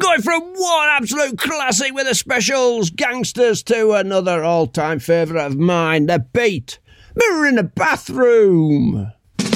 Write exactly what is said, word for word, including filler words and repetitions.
Going from one absolute classic with the specials, Gangsters, to another all-time favourite of mine, The Beat, Mirror in the Bathroom.